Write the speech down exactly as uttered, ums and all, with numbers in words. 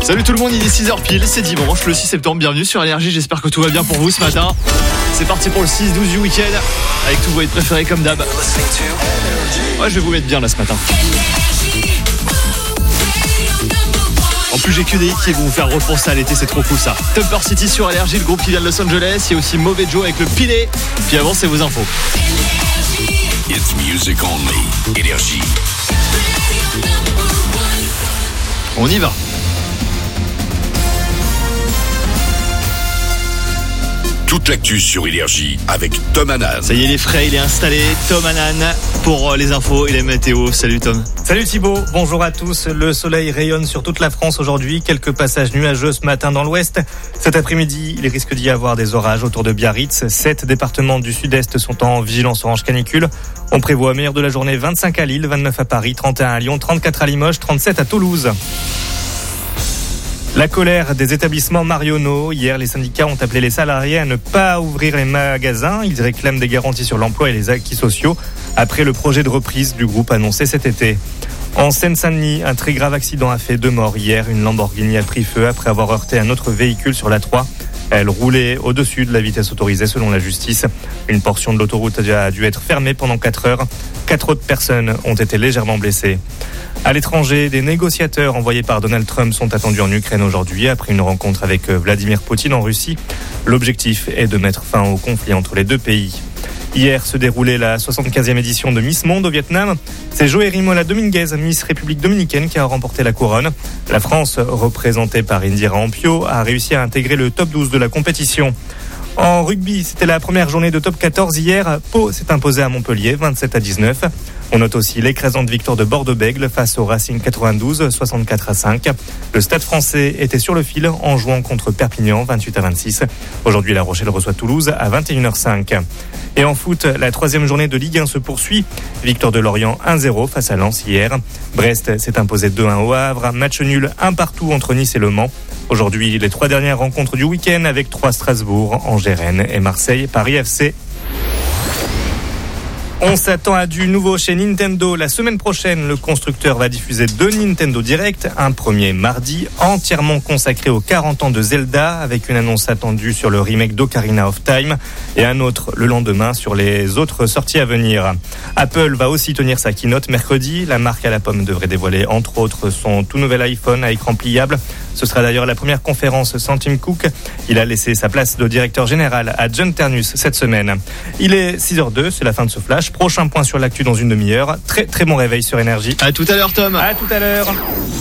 Salut tout le monde, il est six heures pile, c'est dimanche, le six septembre, bienvenue sur Énergie, j'espère que tout va bien pour vous ce matin. C'est parti pour le six douze du week-end, avec tous vos hits préférés comme d'hab. Ouais, je vais vous mettre bien là ce matin. En plus j'ai que des hits qui vont vous faire repenser à l'été, c'est trop cool ça. Tupper City sur Énergie, le groupe qui vient de Los Angeles, il y a aussi Mauvais Joe avec le Pilet, puis avant c'est vos infos. It's music only. Énergie. On y va. Toute l'actu sur Énergie avec Tom Hanan. Ça y est, il est frais, il est installé. Tom Hanan pour les infos et les météos. Salut Tom. Salut Thibaut, bonjour à tous. Le soleil rayonne sur toute la France aujourd'hui. Quelques passages nuageux ce matin dans l'ouest. Cet après-midi, il risque d'y avoir des orages autour de Biarritz. Sept départements du sud-est sont en vigilance orange canicule. On prévoit au meilleur de la journée vingt-cinq à Lille, vingt-neuf à Paris, trente et un à Lyon, trente-quatre à Limoges, trente-sept à Toulouse. La colère des établissements Marionneau. Hier, les syndicats ont appelé les salariés à ne pas ouvrir les magasins. Ils réclament des garanties sur l'emploi et les acquis sociaux après le projet de reprise du groupe annoncé cet été. En Seine-Saint-Denis, un très grave accident a fait deux morts hier. Une Lamborghini a pris feu après avoir heurté un autre véhicule sur l'A trois. Elle roulait au-dessus de la vitesse autorisée selon la justice. Une portion de l'autoroute a dû être fermée pendant quatre heures. Quatre autres personnes ont été légèrement blessées. À l'étranger, des négociateurs envoyés par Donald Trump sont attendus en Ukraine aujourd'hui après une rencontre avec Vladimir Poutine en Russie. L'objectif est de mettre fin au conflit entre les deux pays. Hier se déroulait la soixante-quinzième édition de Miss Monde au Vietnam. C'est Joérimola Dominguez, Miss République Dominicaine, qui a remporté la couronne. La France, représentée par Indira Ampio, a réussi à intégrer le top douze de la compétition. En rugby, c'était la première journée de top quatorze hier. Pau s'est imposé à Montpellier, vingt-sept à dix-neuf. On note aussi l'écrasante victoire de Bordeaux-Bègles face au Racing quatre-vingt-douze, soixante-quatre à cinq. Le Stade français était sur le fil en jouant contre Perpignan, vingt-huit à vingt-six. Aujourd'hui, La Rochelle reçoit Toulouse à vingt et une heures cinq. Et en foot, la troisième journée de Ligue un se poursuit. Victoire de Lorient un zéro face à Lens hier. Brest s'est imposé deux un au Havre. Match nul un partout entre Nice et Le Mans. Aujourd'hui, les trois dernières rencontres du week-end avec trois Strasbourg, Angers, Rennes et Marseille, Paris F C. On s'attend à du nouveau chez Nintendo. La semaine prochaine, le constructeur va diffuser deux Nintendo Direct. Un premier mardi, entièrement consacré aux quarante ans de Zelda, avec une annonce attendue sur le remake d'Ocarina of Time, et un autre le lendemain sur les autres sorties à venir. Apple va aussi tenir sa keynote mercredi. La marque à la pomme devrait dévoiler entre autres son tout nouvel iPhone à écran pliable. Ce sera d'ailleurs la première conférence sans Tim Cook. Il a laissé sa place de directeur général à John Ternus cette semaine. Il est six heures deux, c'est la fin de ce flash. Prochain point sur l'actu dans une demi-heure. Très très bon réveil sur Énergie. À tout à l'heure Tom. À tout à l'heure.